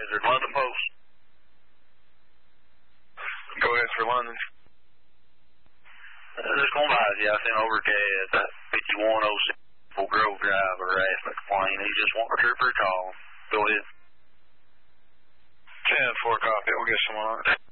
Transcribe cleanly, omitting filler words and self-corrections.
hazard. London Post. Go ahead for London. Just going by you. I sent overcast at 5106 Full Grove Drive, harassment complaint. He just wants a trooper to call. Go ahead. 10-4 copy. We'll get someone on it.